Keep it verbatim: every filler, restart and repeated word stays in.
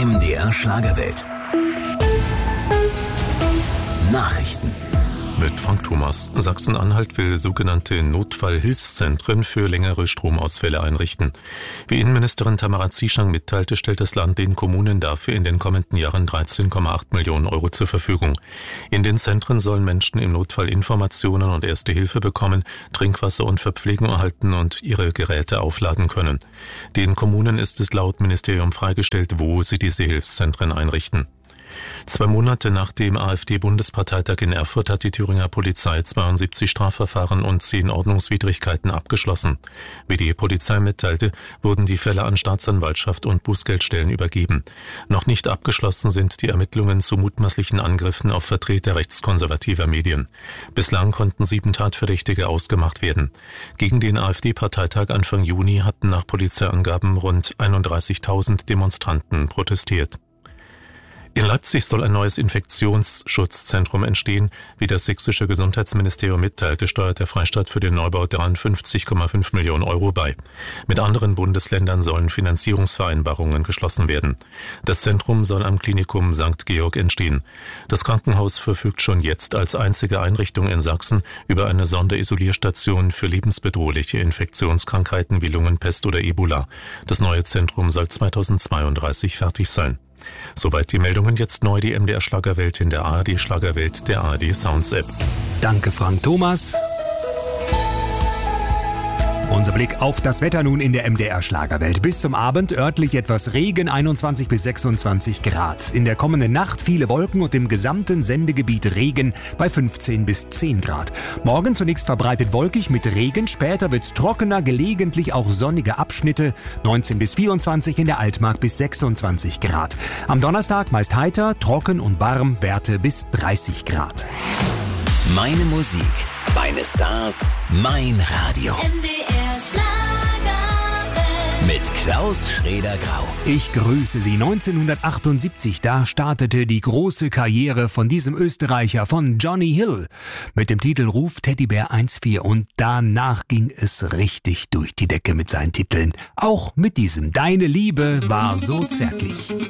M D R Schlagerwelt. Nachrichten. Mit Frank Thomas. Sachsen-Anhalt will sogenannte Notfallhilfszentren für längere Stromausfälle einrichten. Wie Innenministerin Tamara Zieschang mitteilte, stellt das Land den Kommunen dafür in den kommenden Jahren dreizehn Komma acht Millionen Euro zur Verfügung. In den Zentren sollen Menschen im Notfall Informationen und Erste Hilfe bekommen, Trinkwasser und Verpflegung erhalten und ihre Geräte aufladen können. Den Kommunen ist es laut Ministerium freigestellt, wo sie diese Hilfszentren einrichten. Zwei Monate nach dem AfD-Bundesparteitag in Erfurt hat die Thüringer Polizei zweiundsiebzig Strafverfahren und zehn Ordnungswidrigkeiten abgeschlossen. Wie die Polizei mitteilte, wurden die Fälle an Staatsanwaltschaft und Bußgeldstellen übergeben. Noch nicht abgeschlossen sind die Ermittlungen zu mutmaßlichen Angriffen auf Vertreter rechtskonservativer Medien. Bislang konnten sieben Tatverdächtige ausgemacht werden. Gegen den AfD-Parteitag Anfang Juni hatten nach Polizeiangaben rund einunddreißigtausend Demonstranten protestiert. In Leipzig soll ein neues Infektionsschutzzentrum entstehen. Wie das sächsische Gesundheitsministerium mitteilte, steuert der Freistaat für den Neubau dreiundfünfzig Komma fünf Millionen Euro bei. Mit anderen Bundesländern sollen Finanzierungsvereinbarungen geschlossen werden. Das Zentrum soll am Klinikum Sankt Georg entstehen. Das Krankenhaus verfügt schon jetzt als einzige Einrichtung in Sachsen über eine Sonderisolierstation für lebensbedrohliche Infektionskrankheiten wie Lungenpest oder Ebola. Das neue Zentrum soll zweitausendzweiunddreißig fertig sein. Soweit die Meldungen, jetzt neu die M D R Schlagerwelt in der A R D Schlagerwelt, der A R D Sounds App. Danke Frank Thomas. Unser Blick auf das Wetter nun in der M D R Schlagerwelt. Bis zum Abend örtlich etwas Regen, einundzwanzig bis sechsundzwanzig Grad. In der kommenden Nacht viele Wolken und im gesamten Sendegebiet Regen bei fünfzehn bis zehn Grad. Morgen zunächst verbreitet wolkig mit Regen, später wird's trockener, gelegentlich auch sonnige Abschnitte, neunzehn bis vierundzwanzig in der Altmark bis sechsundzwanzig Grad. Am Donnerstag meist heiter, trocken und warm, Werte bis dreißig Grad. Meine Musik, meine Stars, mein Radio. M D R Schlagerwelt. Mit Klaus Schrader-Grau. Ich grüße Sie. neunzehnhundertachtundsiebzig, da startete die große Karriere von diesem Österreicher, von Johnny Hill, mit dem Titel Ruf Teddybär eins vier. Und danach ging es richtig durch die Decke mit seinen Titeln. Auch mit diesem Deine Liebe war so zärtlich.